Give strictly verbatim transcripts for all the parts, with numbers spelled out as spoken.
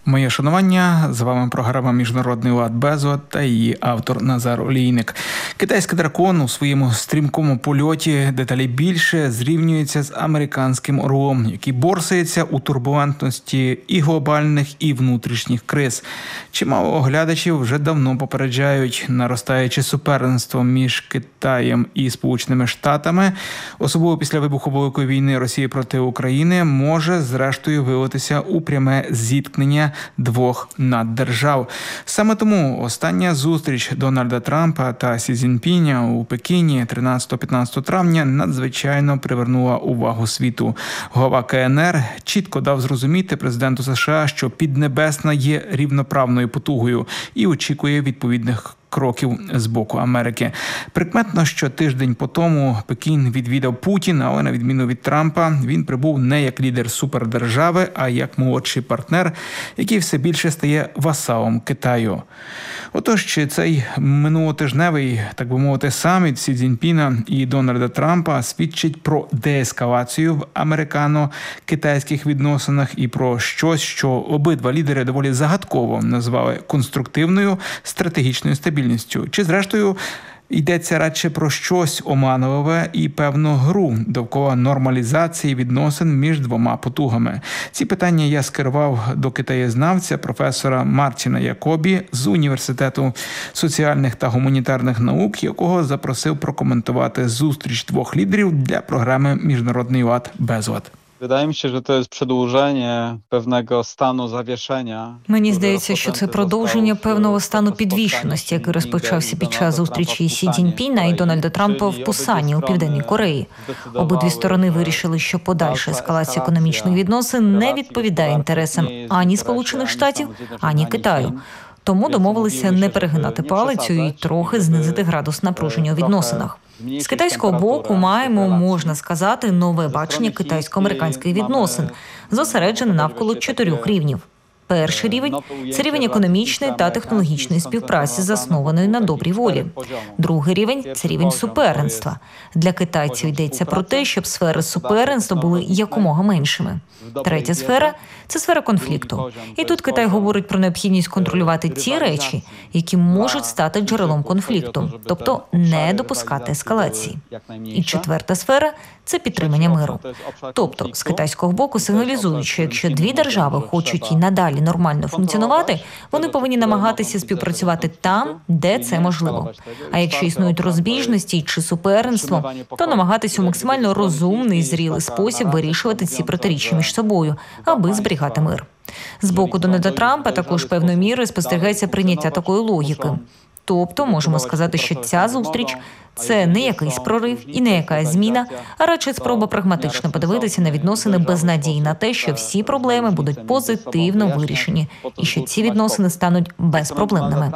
Моє шанування, з вами програма «Міжнародний лад Безлад» та її автор Назар Олійник. Китайський дракон у своєму стрімкому польоті деталі більше зрівнюється з американським орлом, який борсається у турбулентності і глобальних, і внутрішніх криз. Чимало оглядачів вже давно попереджають, наростаюче суперництво між Китаєм і Сполученими Штатами, особливо після вибуху Великої війни Росії проти України, може зрештою вилитися у пряме зіткнення двох наддержав. Саме тому остання зустріч Дональда Трампа та Сі Цзіньпіня у Пекіні тринадцятого-п'ятнадцятого травня надзвичайно привернула увагу світу. Голова Ка Ен Ер чітко дав зрозуміти президенту США, що Піднебесна є рівноправною потугою і очікує відповідних кроків з боку Америки. Прикметно, що тиждень по тому Пекін відвідав Путін, але на відміну від Трампа, він прибув не як лідер супердержави, а як молодший партнер, який все більше стає васалом Китаю. Отож, чи цей минулотижневий, так би мовити, саміт Сі Цзіньпіна і Дональда Трампа свідчить про деескалацію в американо-китайських відносинах і про щось, що обидва лідери доволі загадково назвали конструктивною стратегічною стабільністю? Чи, зрештою, йдеться радше про щось оманливе і певну гру довкола нормалізації відносин між двома потугами? Ці питання я скерував до китаєзнавця, професора Мартіна Якобі з Університету соціальних та гуманітарних наук, якого запросив прокоментувати зустріч двох лідерів для програми «Міжнародний лад Безлад». Wydaje mi się, że to jest przedłużenie pewnego stanu zawieszenia. Мені здається, що це продовження певного стану підвішеності, який розпочався під час зустрічі Сі Цзіньпіна і Дональда Трампа в Пусані у Південній Кореї. Обидві сторони вирішили, що подальша ескалація економічних відносин не відповідає інтересам ані Сполучених Штатів, ані Китаю. Тому домовилися не перегинати палицю і трохи знизити градус напруження у відносинах. З китайського боку маємо, можна сказати, нове бачення китайсько-американських відносин, зосереджене навколо чотирьох рівнів. Перший рівень – це рівень економічної та технологічної співпраці, заснованої на добрій волі. Другий рівень – це рівень суперництва. Для китайців йдеться про те, щоб сфери суперництва були якомога меншими. Третя сфера – це сфера конфлікту. І тут Китай говорить про необхідність контролювати ті речі, які можуть стати джерелом конфлікту, тобто не допускати ескалації. І четверта сфера – це підтримання миру. Тобто, з китайського боку сигналізують, що якщо дві держави хочуть і надалі нормально функціонувати, вони повинні намагатися співпрацювати там, де це можливо. А якщо існують розбіжності чи суперництво, то намагатися у максимально розумний і зрілий спосіб вирішувати ці протиріччя між собою, аби зберігати мир. З боку Дональда Трампа також певною мірою спостерігається прийняття такої логіки. Тобто, можемо сказати, що ця зустріч – це не якийсь прорив і не якась зміна, а радше спроба прагматично подивитися на відносини без надії на те, що всі проблеми будуть позитивно вирішені і що ці відносини стануть безпроблемними.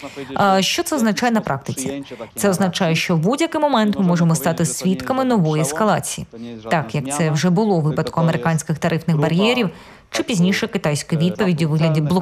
А що це означає на практиці? Це означає, що в будь-який момент ми можемо стати свідками нової ескалації. Так, як це вже було у випадку американських тарифних бар'єрів, чи пізніше китайської відповіді у вигляді блокування